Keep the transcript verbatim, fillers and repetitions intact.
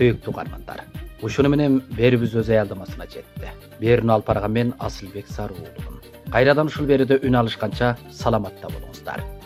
сүйүктүү каармандар. Ушуну менен берүүбүз өз аялдамасына жетти. Берүүнү алып барган мен Асылбек Сарыуулумун. Кайрадан ушул берүүдө үн алышканча саламатта болуңуздар.